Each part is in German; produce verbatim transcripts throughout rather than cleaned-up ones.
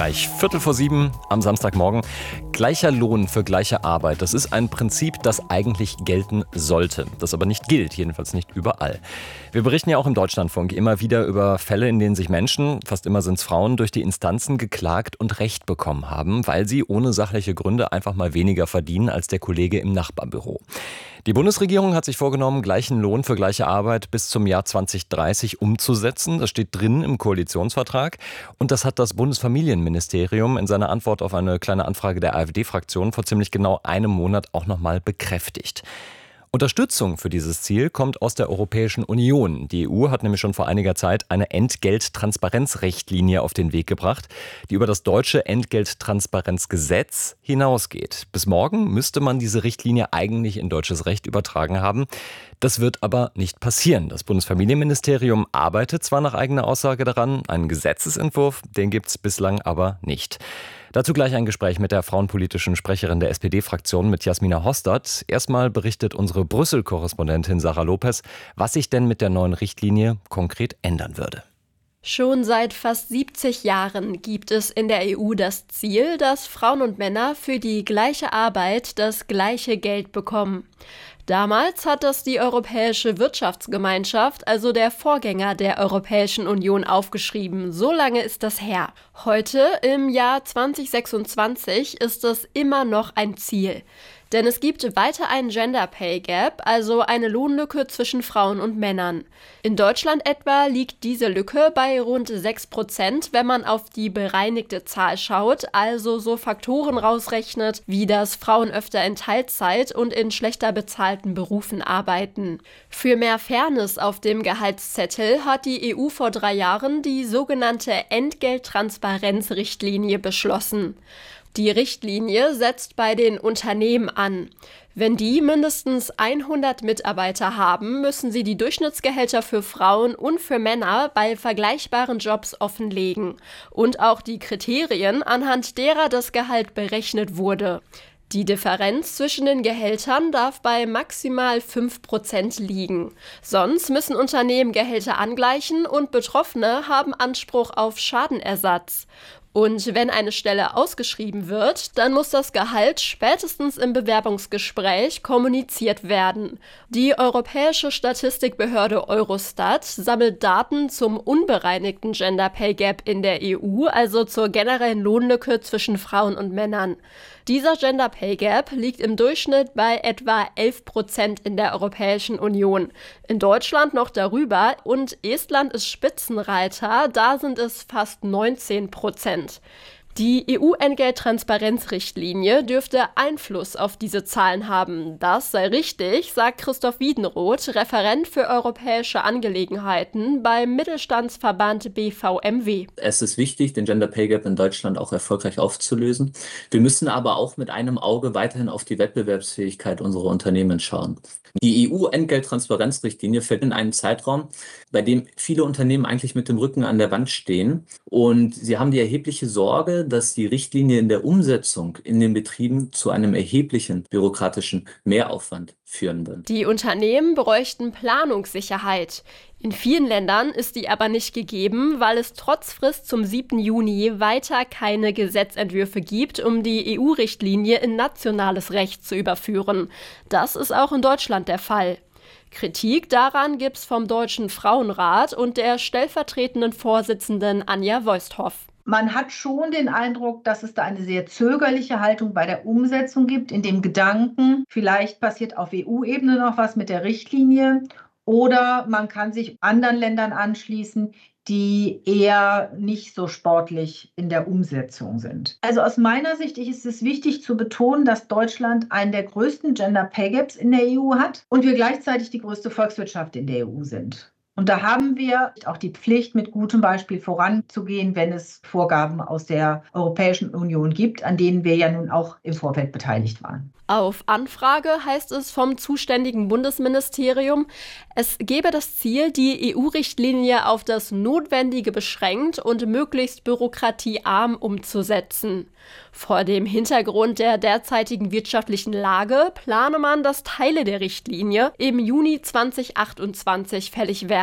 Gleich Viertel vor sieben am Samstagmorgen. Gleicher Lohn für gleiche Arbeit. Das ist ein Prinzip, das eigentlich gelten sollte. Das aber nicht gilt, jedenfalls nicht überall. Wir berichten ja auch im Deutschlandfunk immer wieder über Fälle, in denen sich Menschen, fast immer sind es Frauen, durch die Instanzen geklagt und Recht bekommen haben, weil sie ohne sachliche Gründe einfach mal weniger verdienen als der Kollege im Nachbarbüro. Die Bundesregierung hat sich vorgenommen, gleichen Lohn für gleiche Arbeit bis zum Jahr zwanzig dreißig umzusetzen. Das steht drin im Koalitionsvertrag. Und das hat das Bundesfamilienministerium in seiner Antwort auf eine kleine Anfrage der AfD-Fraktion vor ziemlich genau einem Monat auch nochmal bekräftigt. Unterstützung für dieses Ziel kommt aus der Europäischen Union. Die E U hat nämlich schon vor einiger Zeit eine Entgelttransparenzrichtlinie auf den Weg gebracht, die über das deutsche Entgelttransparenzgesetz hinausgeht. Bis morgen müsste man diese Richtlinie eigentlich in deutsches Recht übertragen haben. Das wird aber nicht passieren. Das Bundesfamilienministerium arbeitet zwar nach eigener Aussage daran, einen Gesetzesentwurf, den gibt es bislang aber nicht. Dazu gleich ein Gespräch mit der frauenpolitischen Sprecherin der S P D-Fraktion, mit Jasmina Hostert. Erstmal berichtet unsere Brüssel-Korrespondentin Sarah Lopez, was sich denn mit der neuen Richtlinie konkret ändern würde. Schon seit fast siebzig Jahren gibt es in der E U das Ziel, dass Frauen und Männer für die gleiche Arbeit das gleiche Geld bekommen. Damals hat das die Europäische Wirtschaftsgemeinschaft, also der Vorgänger der Europäischen Union, aufgeschrieben. So lange ist das her. Heute, im Jahr zwanzig sechsundzwanzig, ist es immer noch ein Ziel. Denn es gibt weiter einen Gender Pay Gap, also eine Lohnlücke zwischen Frauen und Männern. In Deutschland etwa liegt diese Lücke bei rund sechs Prozent, wenn man auf die bereinigte Zahl schaut, also so Faktoren rausrechnet, wie dass Frauen öfter in Teilzeit und in schlechter bezahlten Berufen arbeiten. Für mehr Fairness auf dem Gehaltszettel hat die E U vor drei Jahren die sogenannte Entgelttransparenzrichtlinie beschlossen. Die Richtlinie setzt bei den Unternehmen an. Wenn die mindestens hundert Mitarbeiter haben, müssen sie die Durchschnittsgehälter für Frauen und für Männer bei vergleichbaren Jobs offenlegen und auch die Kriterien, anhand derer das Gehalt berechnet wurde. Die Differenz zwischen den Gehältern darf bei maximal fünf Prozent liegen. Sonst müssen Unternehmen Gehälter angleichen und Betroffene haben Anspruch auf Schadenersatz. Und wenn eine Stelle ausgeschrieben wird, dann muss das Gehalt spätestens im Bewerbungsgespräch kommuniziert werden. Die Europäische Statistikbehörde Eurostat sammelt Daten zum unbereinigten Gender Pay Gap in der E U, also zur generellen Lohnlücke zwischen Frauen und Männern. Dieser Gender Pay Gap liegt im Durchschnitt bei etwa elf Prozent in der Europäischen Union. In Deutschland noch darüber und Estland ist Spitzenreiter, da sind es fast neunzehn Prozent. Die E U-Entgelttransparenzrichtlinie dürfte Einfluss auf diese Zahlen haben. Das sei richtig, sagt Christoph Wiedenroth, Referent für europäische Angelegenheiten beim Mittelstandsverband B V M W. Es ist wichtig, den Gender Pay Gap in Deutschland auch erfolgreich aufzulösen. Wir müssen aber auch mit einem Auge weiterhin auf die Wettbewerbsfähigkeit unserer Unternehmen schauen. Die E U-Entgelttransparenzrichtlinie fällt in einen Zeitraum, bei dem viele Unternehmen eigentlich mit dem Rücken an der Wand stehen. Und sie haben die erhebliche Sorge, dass die Richtlinie in der Umsetzung in den Betrieben zu einem erheblichen bürokratischen Mehraufwand führen wird. Die Unternehmen bräuchten Planungssicherheit. In vielen Ländern ist die aber nicht gegeben, weil es trotz Frist zum siebten Juni weiter keine Gesetzentwürfe gibt, um die E U-Richtlinie in nationales Recht zu überführen. Das ist auch in Deutschland der Fall. Kritik daran gibt's vom Deutschen Frauenrat und der stellvertretenden Vorsitzenden Anja Voisthoff. Man hat schon den Eindruck, dass es da eine sehr zögerliche Haltung bei der Umsetzung gibt, in dem Gedanken, vielleicht passiert auf E U-Ebene noch was mit der Richtlinie oder man kann sich anderen Ländern anschließen, die eher nicht so sportlich in der Umsetzung sind. Also aus meiner Sicht ist es wichtig zu betonen, dass Deutschland einen der größten Gender Pay Gaps in der E U hat und wir gleichzeitig die größte Volkswirtschaft in der E U sind. Und da haben wir auch die Pflicht, mit gutem Beispiel voranzugehen, wenn es Vorgaben aus der Europäischen Union gibt, an denen wir ja nun auch im Vorfeld beteiligt waren. Auf Anfrage heißt es vom zuständigen Bundesministerium, es gebe das Ziel, die E U-Richtlinie auf das Notwendige beschränkt und möglichst bürokratiearm umzusetzen. Vor dem Hintergrund der derzeitigen wirtschaftlichen Lage plane man, dass Teile der Richtlinie im Juni zwanzig achtundzwanzig fällig werden.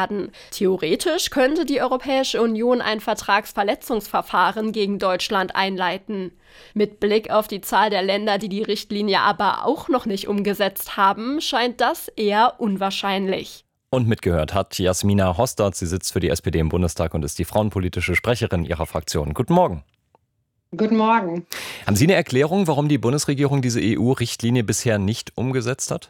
werden. Theoretisch könnte die Europäische Union ein Vertragsverletzungsverfahren gegen Deutschland einleiten. Mit Blick auf die Zahl der Länder, die die Richtlinie aber auch noch nicht umgesetzt haben, scheint das eher unwahrscheinlich. Und mitgehört hat Jasmina Hostert. Sie sitzt für die S P D im Bundestag und ist die frauenpolitische Sprecherin ihrer Fraktion. Guten Morgen. Guten Morgen. Haben Sie eine Erklärung, warum die Bundesregierung diese E U-Richtlinie bisher nicht umgesetzt hat?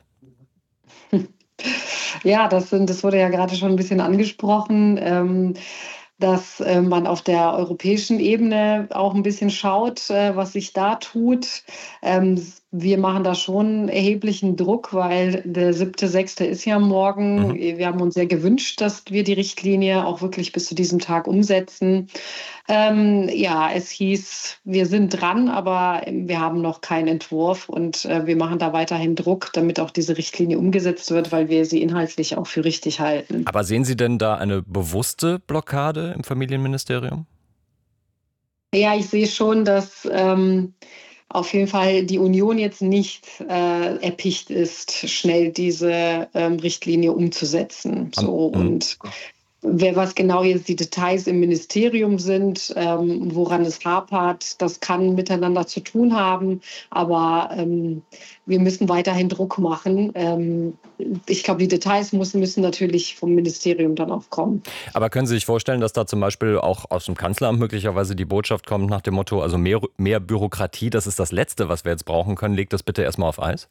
Ja, das, sind, das wurde ja gerade schon ein bisschen angesprochen, ähm, dass äh, man auf der europäischen Ebene auch ein bisschen schaut, äh, was sich da tut. Ähm, wir machen da schon erheblichen Druck, weil der siebte sechste ist ja morgen. Mhm. Wir haben uns sehr gewünscht, dass wir die Richtlinie auch wirklich bis zu diesem Tag umsetzen. Ähm, ja, es hieß, wir sind dran, aber wir haben noch keinen Entwurf und äh, wir machen da weiterhin Druck, damit auch diese Richtlinie umgesetzt wird, weil wir sie inhaltlich auch für richtig halten. Aber sehen Sie denn da eine bewusste Blockade im Familienministerium? Ja, ich sehe schon, dass ähm, auf jeden Fall die Union jetzt nicht äh, erpicht ist, schnell diese ähm, Richtlinie umzusetzen. So, mhm. und wer was genau jetzt die Details im Ministerium sind, ähm, woran es hapert, das kann miteinander zu tun haben, aber ähm, wir müssen weiterhin Druck machen. Ähm, ich glaube, die Details müssen, müssen natürlich vom Ministerium dann auch kommen. Aber können Sie sich vorstellen, dass da zum Beispiel auch aus dem Kanzleramt möglicherweise die Botschaft kommt nach dem Motto, also mehr, mehr Bürokratie, das ist das Letzte, was wir jetzt brauchen können, legt das bitte erstmal auf Eis?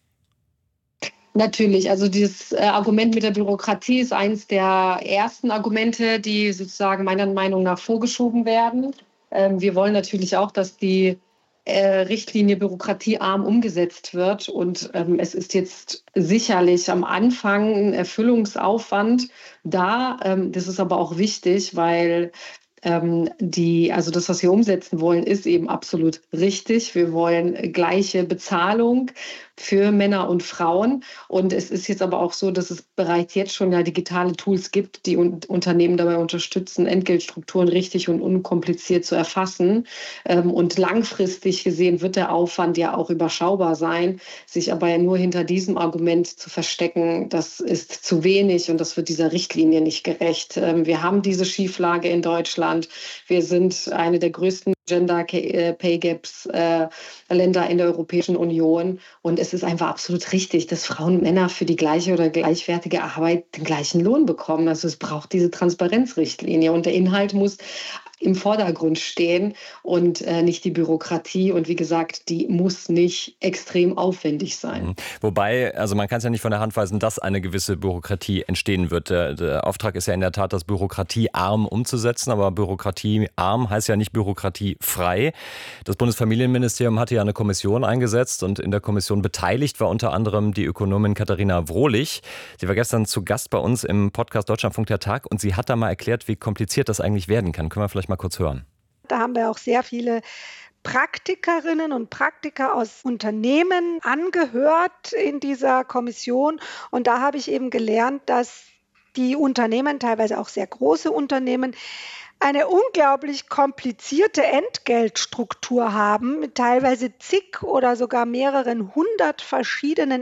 Natürlich, also dieses äh, Argument mit der Bürokratie ist eines der ersten Argumente, die sozusagen meiner Meinung nach vorgeschoben werden. Ähm, wir wollen natürlich auch, dass die äh, Richtlinie bürokratiearm umgesetzt wird. Und ähm, es ist jetzt sicherlich am Anfang ein Erfüllungsaufwand da. Ähm, das ist aber auch wichtig, weil ähm, die, also das, was wir umsetzen wollen, ist eben absolut richtig. Wir wollen gleiche Bezahlung für Männer und Frauen. Und es ist jetzt aber auch so, dass es bereits jetzt schon ja digitale Tools gibt, die un- Unternehmen dabei unterstützen, Entgeltstrukturen richtig und unkompliziert zu erfassen. Ähm, und langfristig gesehen wird der Aufwand ja auch überschaubar sein. Sich aber ja nur hinter diesem Argument zu verstecken, das ist zu wenig und das wird dieser Richtlinie nicht gerecht. Ähm, wir haben diese Schieflage in Deutschland. Wir sind eine der größten Gender Pay Gaps äh, Länder in der Europäischen Union. Und es ist einfach absolut richtig, dass Frauen und Männer für die gleiche oder gleichwertige Arbeit den gleichen Lohn bekommen. Also es braucht diese Transparenzrichtlinie und der Inhalt muss im Vordergrund stehen und äh, nicht die Bürokratie. Und wie gesagt, die muss nicht extrem aufwendig sein. Wobei, also man kann es ja nicht von der Hand weisen, dass eine gewisse Bürokratie entstehen wird. Der, der Auftrag ist ja in der Tat, das bürokratiearm umzusetzen. Aber bürokratiearm heißt ja nicht bürokratiefrei. Das Bundesfamilienministerium hatte ja eine Kommission eingesetzt und in der Kommission beteiligt war unter anderem die Ökonomin Katharina Wrohlich. Sie war gestern zu Gast bei uns im Podcast Deutschlandfunk der Tag und sie hat da mal erklärt, wie kompliziert das eigentlich werden kann. Können wir vielleicht mal kurz hören. Da haben wir auch sehr viele Praktikerinnen und Praktiker aus Unternehmen angehört in dieser Kommission. Und da habe ich eben gelernt, dass die Unternehmen, teilweise auch sehr große Unternehmen, eine unglaublich komplizierte Entgeltstruktur haben, mit teilweise zig oder sogar mehreren hundert verschiedenen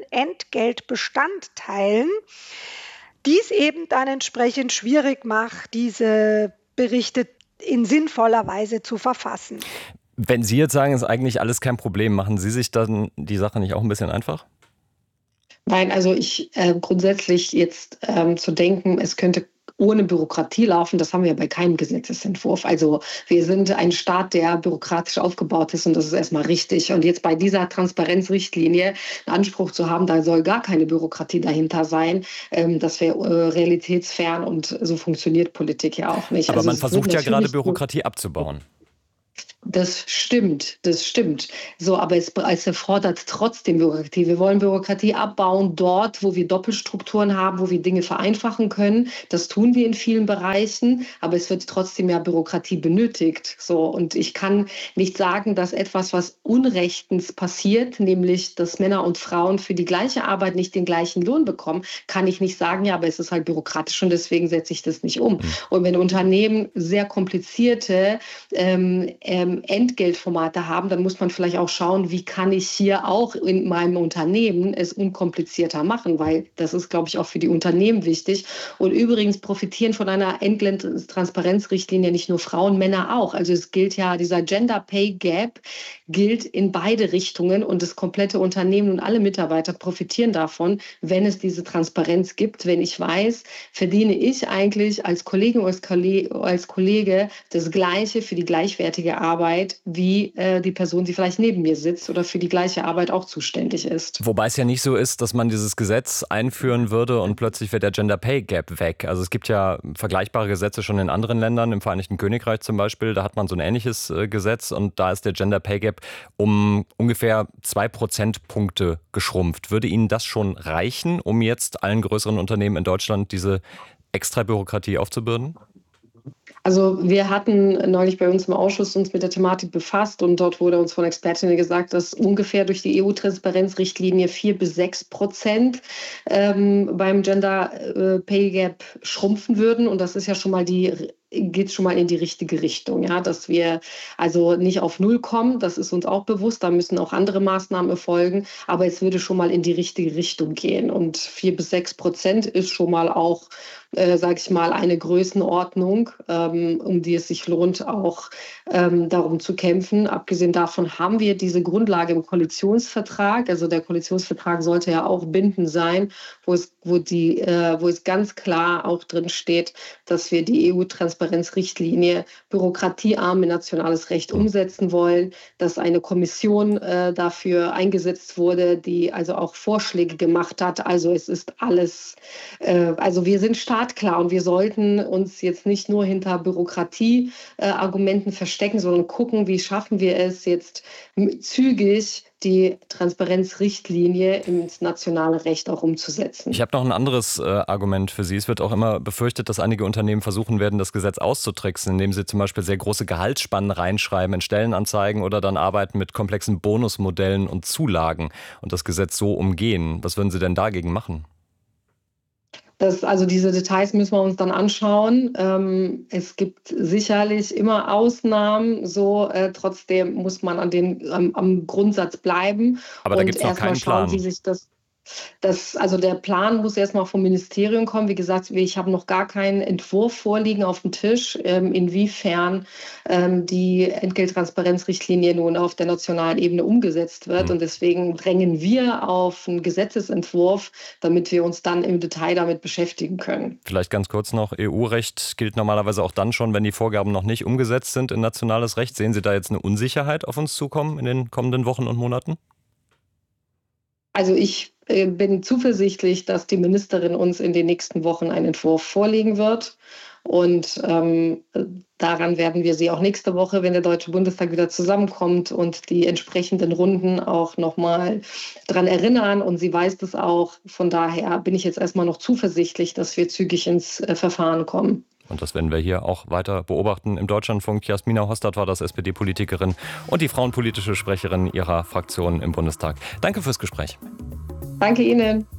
Entgeltbestandteilen, die es eben dann entsprechend schwierig macht, diese Berichte in sinnvoller Weise zu verfassen. Wenn Sie jetzt sagen, ist eigentlich alles kein Problem, machen Sie sich dann die Sache nicht auch ein bisschen einfach? Nein, also ich äh, grundsätzlich jetzt ähm, zu denken, es könnte ohne Bürokratie laufen, das haben wir bei keinem Gesetzesentwurf. Also wir sind ein Staat, der bürokratisch aufgebaut ist und das ist erstmal richtig. Und jetzt bei dieser Transparenzrichtlinie einen Anspruch zu haben, da soll gar keine Bürokratie dahinter sein, ähm, das wäre äh, realitätsfern und so funktioniert Politik ja auch nicht. Aber also man versucht ja gerade Bürokratie abzubauen. Das stimmt, das stimmt. So, aber es, es erfordert trotzdem Bürokratie. Wir wollen Bürokratie abbauen dort, wo wir Doppelstrukturen haben, wo wir Dinge vereinfachen können. Das tun wir in vielen Bereichen, aber es wird trotzdem ja Bürokratie benötigt. So, und ich kann nicht sagen, dass etwas, was unrechtens passiert, nämlich, dass Männer und Frauen für die gleiche Arbeit nicht den gleichen Lohn bekommen, kann ich nicht sagen, ja, aber es ist halt bürokratisch und deswegen setze ich das nicht um. Und wenn Unternehmen sehr komplizierte ähm, ähm, ähm, Entgeltformate haben, dann muss man vielleicht auch schauen, wie kann ich hier auch in meinem Unternehmen es unkomplizierter machen, weil das ist, glaube ich, auch für die Unternehmen wichtig. Und übrigens profitieren von einer Entgelttransparenzrichtlinie nicht nur Frauen, Männer auch. Also es gilt ja, dieser Gender Pay Gap gilt in beide Richtungen und das komplette Unternehmen und alle Mitarbeiter profitieren davon, wenn es diese Transparenz gibt, wenn ich weiß, verdiene ich eigentlich als Kollegin oder als Kollege, als Kollege das Gleiche für die gleichwertige Arbeit wie äh, die Person, die vielleicht neben mir sitzt oder für die gleiche Arbeit auch zuständig ist. Wobei es ja nicht so ist, dass man dieses Gesetz einführen würde und plötzlich wird der Gender Pay Gap weg. Also es gibt ja vergleichbare Gesetze schon in anderen Ländern, im Vereinigten Königreich zum Beispiel, da hat man so ein ähnliches äh, Gesetz und da ist der Gender Pay Gap um ungefähr zwei Prozentpunkte geschrumpft. Würde Ihnen das schon reichen, um jetzt allen größeren Unternehmen in Deutschland diese extra Bürokratie aufzubürden? Also wir hatten neulich bei uns im Ausschuss uns mit der Thematik befasst und dort wurde uns von Expertinnen gesagt, dass ungefähr durch die E U-Transparenzrichtlinie vier bis sechs Prozent ähm, beim Gender äh, Pay Gap schrumpfen würden und das ist ja schon mal die geht schon mal in die richtige Richtung, ja, dass wir also nicht auf Null kommen, das ist uns auch bewusst, da müssen auch andere Maßnahmen erfolgen, aber es würde schon mal in die richtige Richtung gehen und vier bis sechs Prozent ist schon mal auch, äh, sage ich mal, eine Größenordnung, ähm, um die es sich lohnt, auch ähm, darum zu kämpfen. Abgesehen davon haben wir diese Grundlage im Koalitionsvertrag, also der Koalitionsvertrag sollte ja auch bindend sein, wo es, wo die, äh, wo es ganz klar auch drin steht, dass wir die E U-Transparenzrichtlinie bürokratiearm in nationales Recht umsetzen wollen, dass eine Kommission äh, dafür eingesetzt wurde, die also auch Vorschläge gemacht hat. Also es ist alles, äh, also wir sind startklar und wir sollten uns jetzt nicht nur hinter Bürokratieargumenten äh, verstecken, sondern gucken, wie schaffen wir es jetzt zügig, die Transparenzrichtlinie ins nationale Recht auch umzusetzen. Ich habe noch ein anderes äh, Argument für Sie. Es wird auch immer befürchtet, dass einige Unternehmen versuchen werden, das Gesetz auszutricksen, indem sie zum Beispiel sehr große Gehaltsspannen reinschreiben in Stellenanzeigen oder dann arbeiten mit komplexen Bonusmodellen und Zulagen und das Gesetz so umgehen. Was würden Sie denn dagegen machen? Das, also diese Details müssen wir uns dann anschauen. Ähm, es gibt sicherlich immer Ausnahmen, so äh, trotzdem muss man an den, ähm, am Grundsatz bleiben. Aber da und gibt es noch keinen schauen, Plan. Wie sich das Das, also der Plan muss erstmal vom Ministerium kommen. Wie gesagt, ich habe noch gar keinen Entwurf vorliegen auf dem Tisch, ähm, inwiefern ähm, die Entgelttransparenzrichtlinie nun auf der nationalen Ebene umgesetzt wird. Mhm. Und deswegen drängen wir auf einen Gesetzesentwurf, damit wir uns dann im Detail damit beschäftigen können. Vielleicht ganz kurz noch, E U-Recht gilt normalerweise auch dann schon, wenn die Vorgaben noch nicht umgesetzt sind in nationales Recht. Sehen Sie da jetzt eine Unsicherheit auf uns zukommen in den kommenden Wochen und Monaten? Also ich bin zuversichtlich, dass die Ministerin uns in den nächsten Wochen einen Entwurf vorlegen wird. Und ähm, daran werden wir sie auch nächste Woche, wenn der Deutsche Bundestag wieder zusammenkommt und die entsprechenden Runden auch nochmal dran erinnern. Und sie weiß das auch. Von daher bin ich jetzt erstmal noch zuversichtlich, dass wir zügig ins äh, Verfahren kommen. Und das werden wir hier auch weiter beobachten. Im Deutschlandfunk Jasmina Hostad war das, S P D-Politikerin und die frauenpolitische Sprecherin ihrer Fraktion im Bundestag. Danke fürs Gespräch. Danke Ihnen.